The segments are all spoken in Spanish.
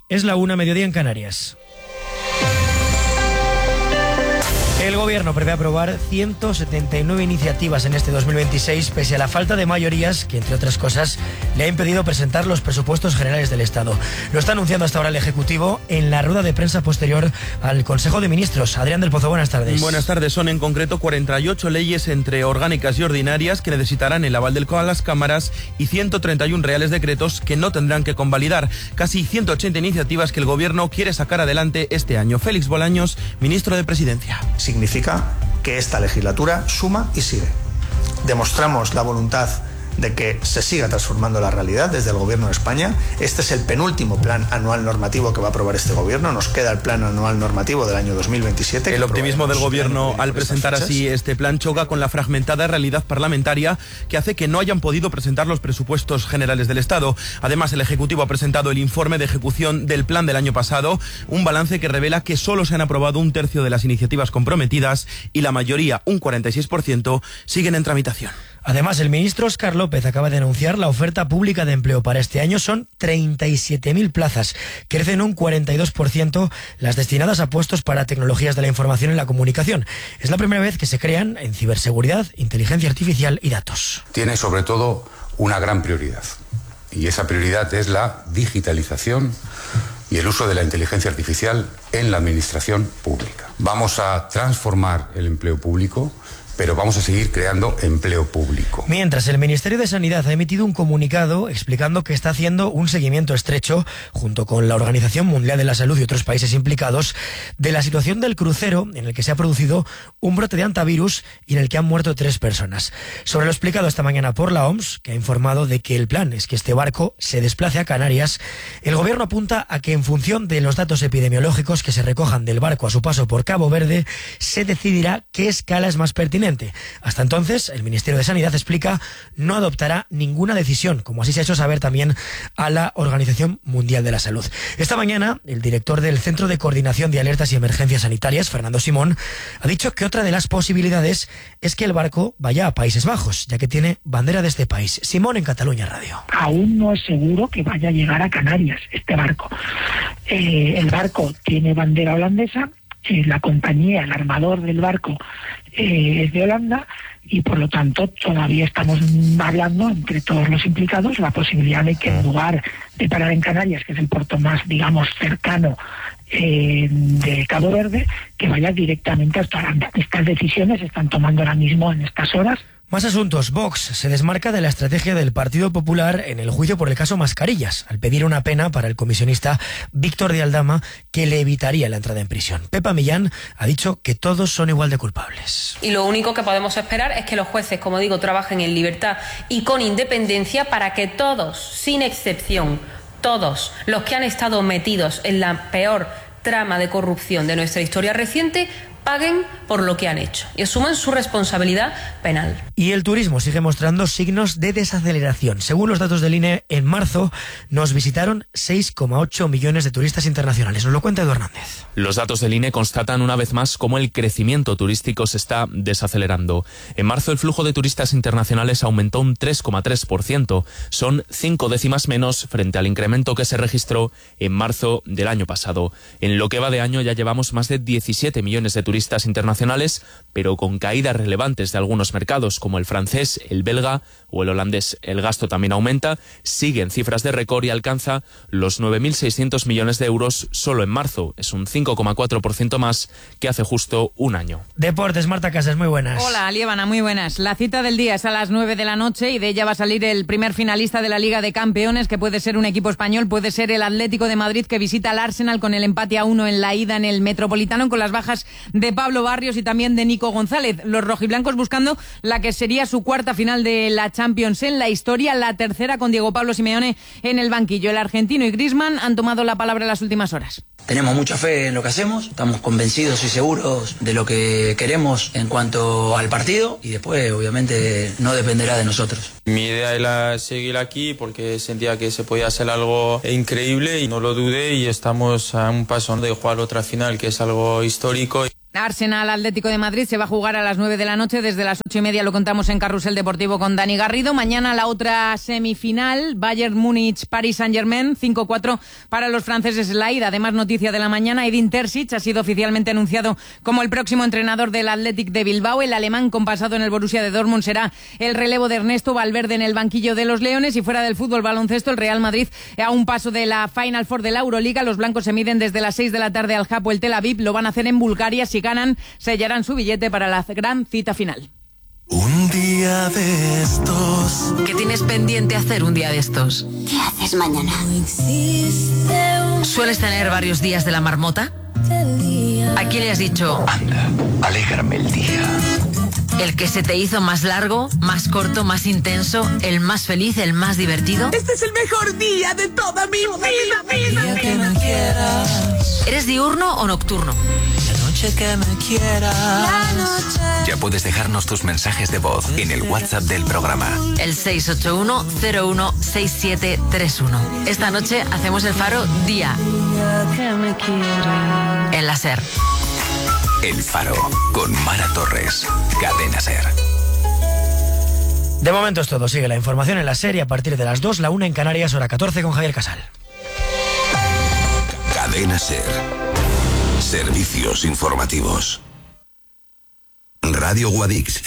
Es la 1:00, mediodía en Canarias. El Gobierno prevé aprobar 179 iniciativas en este 2026, pese a la falta de mayorías que, entre otras cosas, le ha impedido presentar los presupuestos generales del Estado. Lo está anunciando hasta ahora el Ejecutivo en la rueda de prensa posterior al Consejo de Ministros. Adrián del Pozo, buenas tardes. Buenas tardes. Son en concreto 48 leyes entre orgánicas y ordinarias que necesitarán el aval de las cámaras y 131 reales decretos que no tendrán que convalidar. Casi 180 iniciativas que el Gobierno quiere sacar adelante este año. Félix Bolaños, ministro de Presidencia. Significa que esta legislatura suma y sigue. Demostramos la voluntad de que se siga transformando la realidad desde el Gobierno de España. Este es el penúltimo plan anual normativo que va a aprobar este Gobierno. Nos queda el plan anual normativo del año 2027. El optimismo del Gobierno al presentar así este plan choca con la fragmentada realidad parlamentaria que hace que no hayan podido presentar los presupuestos generales del Estado. Además, el Ejecutivo ha presentado el informe de ejecución del plan del año pasado, un balance que revela que solo se han aprobado 1/3 de las iniciativas comprometidas y la mayoría, un 46%, siguen en tramitación. Además, el ministro Óscar López acaba de anunciar la oferta pública de empleo para este año. Son 37.000 plazas. Crecen un 42% las destinadas a puestos para tecnologías de la información y la comunicación. Es la primera vez que se crean en ciberseguridad, inteligencia artificial y datos. Tiene sobre todo una gran prioridad. Y esa prioridad es la digitalización y el uso de la inteligencia artificial en la administración pública. Vamos a transformar el empleo público, pero vamos a seguir creando empleo público. Mientras, el Ministerio de Sanidad ha emitido un comunicado explicando que está haciendo un seguimiento estrecho, junto con la Organización Mundial de la Salud y otros países implicados, de la situación del crucero en el que se ha producido un brote de hantavirus y en el que han muerto 3 personas. Sobre lo explicado esta mañana por la OMS, que ha informado de que el plan es que este barco se desplace a Canarias, el Gobierno apunta a que en función de los datos epidemiológicos que se recojan del barco a su paso por Cabo Verde, se decidirá qué escala es más pertinente. Hasta entonces, el Ministerio de Sanidad explica no adoptará ninguna decisión, como así se ha hecho saber también a la Organización Mundial de la Salud. Esta mañana, el director del Centro de Coordinación de Alertas y Emergencias Sanitarias, Fernando Simón, ha dicho que otra de las posibilidades es que el barco vaya a Países Bajos, ya que tiene bandera de este país. Simón, en Cataluña Radio. Aún no es seguro que vaya a llegar a Canarias este barco. El barco tiene bandera holandesa. La compañía, el armador del barco es de Holanda y por lo tanto todavía estamos hablando entre todos los implicados la posibilidad de que en lugar de parar en Canarias, que es el puerto más, digamos, cercano de Cabo Verde, que vaya directamente hasta Holanda. Estas decisiones se están tomando ahora mismo en estas horas. Más asuntos. Vox se desmarca de la estrategia del Partido Popular en el juicio por el caso Mascarillas, al pedir una pena para el comisionista Víctor de Aldama que le evitaría la entrada en prisión. Pepa Millán ha dicho que todos son igual de culpables. Y lo único que podemos esperar es que los jueces, como digo, trabajen en libertad y con independencia para que todos, sin excepción, todos los que han estado metidos en la peor trama de corrupción de nuestra historia reciente paguen por lo que han hecho y asuman su responsabilidad penal. Y el turismo sigue mostrando signos de desaceleración. Según los datos del INE, en marzo nos visitaron 6,8 millones de turistas internacionales. Nos lo cuenta Edu Hernández. Los datos del INE constatan una vez más cómo el crecimiento turístico se está desacelerando. En marzo el flujo de turistas internacionales aumentó un 3,3%. Son 5 décimas menos frente al incremento que se registró en marzo del año pasado. En lo que va de año ya llevamos más de 17 millones de turistas internacionales, pero con caídas relevantes de algunos mercados como el francés, el belga o el holandés. El gasto también aumenta, sigue en cifras de récord y alcanza los 9.600 millones de euros solo en marzo. Es un 5,4% más que hace justo un año. Deportes, Marta Casas, muy buenas. Hola, Liébana, muy buenas. La cita del día es a las 9 de la noche y de ella va a salir el primer finalista de la Liga de Campeones, que puede ser un equipo español, puede ser el Atlético de Madrid, que visita al Arsenal con el empate a 1 en la ida en el Metropolitano, con las bajas de Pablo Barrios y también de Nico González. Los rojiblancos buscando la que sería su cuarta final de la Champions en la historia, la tercera con Diego Pablo Simeone en el banquillo. El argentino y Griezmann han tomado la palabra en las últimas horas. Tenemos mucha fe en lo que hacemos, estamos convencidos y seguros de lo que queremos en cuanto al partido y después obviamente no dependerá de nosotros. Mi idea era seguir aquí porque sentía que se podía hacer algo increíble y no lo dudé y estamos a un paso de jugar otra final, que es algo histórico. Arsenal Atlético de Madrid se va a jugar a las 9 de la noche. Desde las 8:30 lo contamos en Carrusel Deportivo con Dani Garrido. Mañana la otra semifinal, Bayern Múnich, Paris Saint-Germain, 5-4 para los franceses la ida. Además, noticia de la mañana, Edin Terzic ha sido oficialmente anunciado como el próximo entrenador del Athletic de Bilbao. El alemán, con pasado en el Borussia de Dortmund, será el relevo de Ernesto Valverde en el banquillo de los Leones. Y fuera del fútbol baloncesto, el Real Madrid a un paso de la Final Four de la Euroliga. Los blancos se miden desde las 6 de la tarde al Hapoel Tel Aviv. Lo van a hacer en Bulgaria. Si ganan, sellarán su billete para la gran cita final. Un día de estos. ¿Qué tienes pendiente hacer un día de estos? ¿Qué haces mañana? ¿Sueles tener varios días de la marmota? ¿A quién le has dicho? Anda, alégrame el día. ¿El que se te hizo más largo, más corto, más intenso, el más feliz, el más divertido? Este es el mejor día de toda mi vida. Que me quieras. ¿Eres diurno o nocturno? La noche que me quieras. La noche. Ya puedes dejarnos tus mensajes de voz en el WhatsApp del programa. El 681-016731. Esta noche hacemos el Faro Día. En la SER. El Faro, con Mara Torres. Cadena SER. De momento es todo. Sigue la información en la SER y a partir de las 2, la 1 en Canarias, hora 14 con Javier Casal. Cadena SER. Servicios informativos. Radio Guadix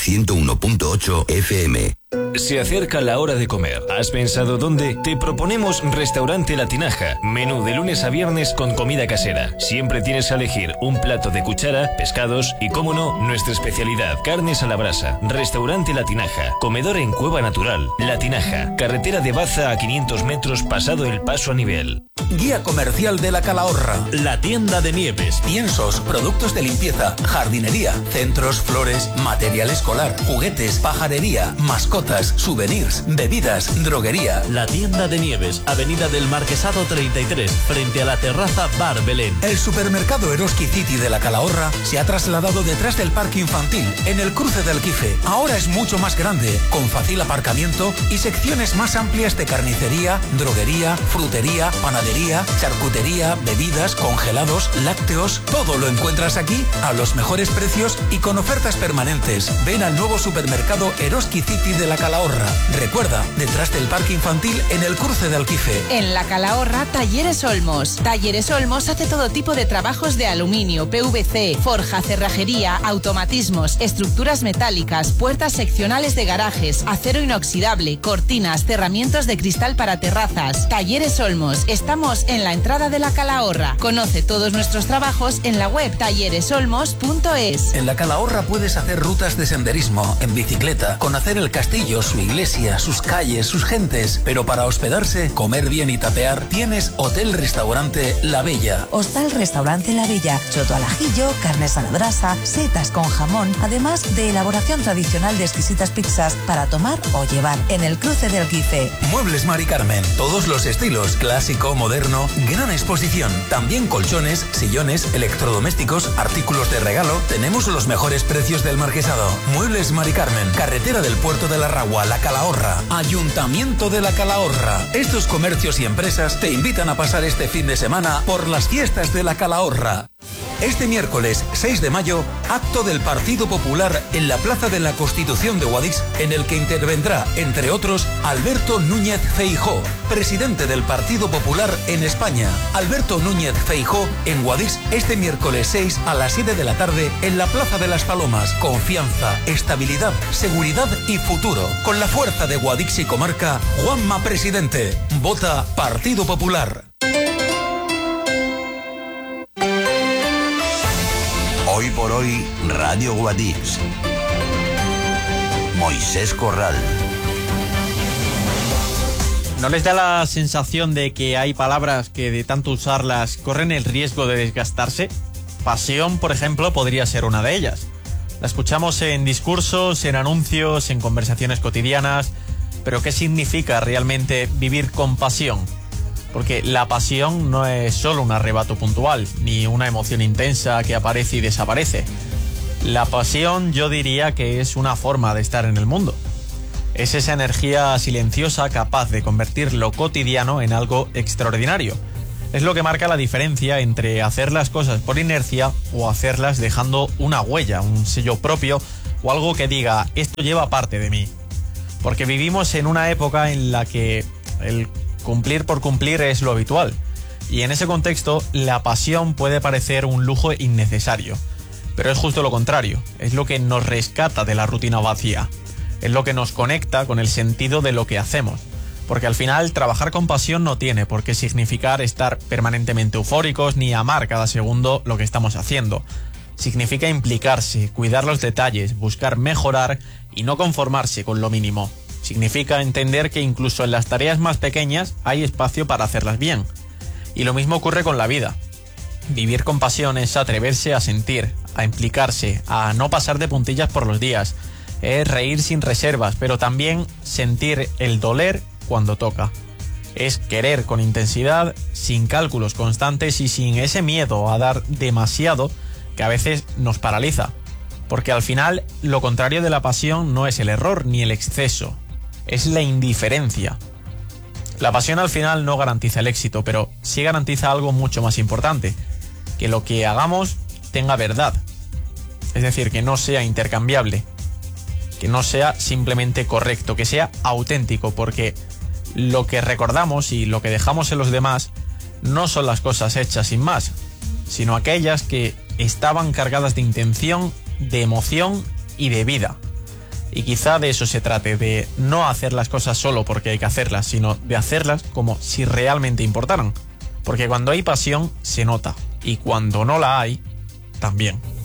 101.8 FM. Se acerca la hora de comer. ¿Has pensado dónde? Te proponemos Restaurante La Tinaja. Menú de lunes a viernes con comida casera. Siempre tienes a elegir un plato de cuchara, pescados y, cómo no, nuestra especialidad, carnes a la brasa. Restaurante La Tinaja. Comedor en Cueva Natural. La Tinaja. Carretera de Baza a 500 metros pasado el paso a nivel. Guía comercial de La Calahorra. La tienda de Nieves. Piensos, productos de limpieza, jardinería, centros, flores, material escolar, juguetes, pajarería, mascotas, souvenirs, bebidas, droguería. La tienda de Nieves, Avenida del Marquesado 33, frente a la terraza Bar Belén. El supermercado Eroski City de La Calahorra se ha trasladado detrás del parque infantil, en el cruce del Quife. Ahora es mucho más grande, con fácil aparcamiento y secciones más amplias de carnicería, droguería, frutería, panadería, charcutería, bebidas, congelados, lácteos. Todo lo encuentras aquí a los mejores precios y con ofertas permanentes. Ven al nuevo supermercado Eroski City de La Calahorra. Recuerda, detrás del parque infantil en el cruce de Alquife. En La Calahorra, Talleres Olmos. Talleres Olmos hace todo tipo de trabajos de aluminio, PVC, forja, cerrajería, automatismos, estructuras metálicas, puertas seccionales de garajes, acero inoxidable, cortinas, cerramientos de cristal para terrazas. Talleres Olmos. Estamos en la entrada de La Calahorra. Conoce todos nuestros trabajos en la web talleresolmos.es. En La Calahorra puedes hacer rutas de senderismo en bicicleta, conocer el castillo, su iglesia, sus calles, sus gentes. Pero para hospedarse, comer bien y tapear, tienes Hotel-Restaurante La Bella. Hostal-Restaurante La Bella. Choto al ajillo, carnes a la brasa, setas con jamón, además de elaboración tradicional de exquisitas pizzas para tomar o llevar. En el cruce del Quife. Muebles Mari Carmen. Todos los estilos. Clásico, moderno. Gran exposición. También colchones, sillones, electrodomésticos, artículos de regalo. Tenemos los mejores precios del Marquesado. Muebles Mari Carmen. Carretera del Puerto de la Ragua, La Calahorra. Ayuntamiento de La Calahorra. Estos comercios y empresas te invitan a pasar este fin de semana por las fiestas de La Calahorra. Este miércoles 6 de mayo, acto del Partido Popular en la Plaza de la Constitución de Guadix, en el que intervendrá, entre otros, Alberto Núñez Feijóo, presidente del Partido Popular en España. Alberto Núñez Feijóo en Guadix este miércoles 6 a las 7 de la tarde en la Plaza de las Palomas. Confianza, estabilidad, seguridad y futuro. Con la fuerza de Guadix y comarca, Juanma presidente. Vota Partido Popular. Hoy por hoy, Radio Guadix. Moisés Corral. ¿No les da la sensación de que hay palabras que de tanto usarlas corren el riesgo de desgastarse? Pasión, por ejemplo, podría ser una de ellas. La escuchamos en discursos, en anuncios, en conversaciones cotidianas. Pero ¿qué significa realmente vivir con pasión? Porque la pasión no es solo un arrebato puntual, ni una emoción intensa que aparece y desaparece. La pasión, yo diría que es una forma de estar en el mundo. Es esa energía silenciosa capaz de convertir lo cotidiano en algo extraordinario. Es lo que marca la diferencia entre hacer las cosas por inercia o hacerlas dejando una huella, un sello propio o algo que diga, esto lleva parte de mí. Porque vivimos en una época en la que el cumplir por cumplir es lo habitual. Y en ese contexto, la pasión puede parecer un lujo innecesario. Pero es justo lo contrario, es lo que nos rescata de la rutina vacía. Es lo que nos conecta con el sentido de lo que hacemos. Porque al final trabajar con pasión no tiene por qué significar estar permanentemente eufóricos ni amar cada segundo lo que estamos haciendo. Significa implicarse, cuidar los detalles, buscar mejorar y no conformarse con lo mínimo. Significa entender que incluso en las tareas más pequeñas hay espacio para hacerlas bien. Y lo mismo ocurre con la vida. Vivir con pasión es atreverse a sentir, a implicarse, a no pasar de puntillas por los días. Es reír sin reservas, pero también sentir el doler cuando toca. Es querer con intensidad, sin cálculos constantes y sin ese miedo a dar demasiado que a veces nos paraliza. Porque al final lo contrario de la pasión no es el error ni el exceso, es la indiferencia. La pasión al final no garantiza el éxito, pero sí garantiza algo mucho más importante, que lo que hagamos tenga verdad. Es decir, que no sea intercambiable, que no sea simplemente correcto, que sea auténtico, porque lo que recordamos y lo que dejamos en los demás no son las cosas hechas sin más, sino aquellas que estaban cargadas de intención, de emoción y de vida. Y quizá de eso se trate, de no hacer las cosas solo porque hay que hacerlas, sino de hacerlas como si realmente importaran. Porque cuando hay pasión se nota, y cuando no la hay, también.